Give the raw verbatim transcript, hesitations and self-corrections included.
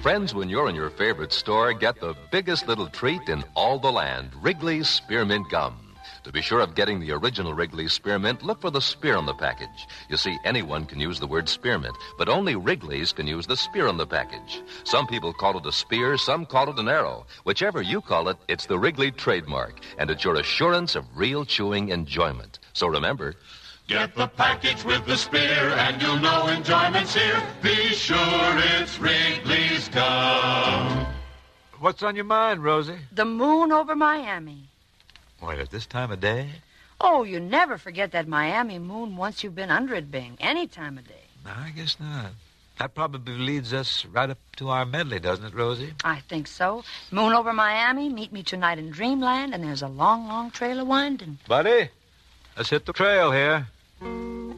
Friends, when you're in your favorite store, get the biggest little treat in all the land, Wrigley's Spearmint Gum. To be sure of getting the original Wrigley's Spearmint, look for the spear on the package. You see, anyone can use the word spearmint, but only Wrigley's can use the spear on the package. Some people call it a spear, some call it an arrow. Whichever you call it, it's the Wrigley trademark, and it's your assurance of real chewing enjoyment. So remember, get the package with the spear, and you'll know enjoyment's here. Be sure it's Wrigley's Gum. What's on your mind, Rosie? The moon over Miami. Wait, at this time of day? Oh, you never forget that Miami moon once you've been under it, Bing. Any time of day. No, I guess not. That probably leads us right up to our medley, doesn't it, Rosie? I think so. Moon over Miami, meet me tonight in Dreamland, and there's a long, long trail of winding. Buddy, let's hit the trail here.